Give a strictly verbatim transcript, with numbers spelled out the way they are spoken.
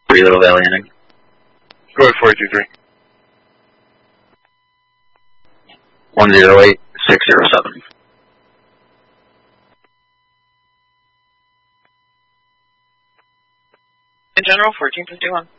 three Little Valley ending. Go ahead, four eight two three. one zero eight six zero seven. In general, fourteen fifty-one.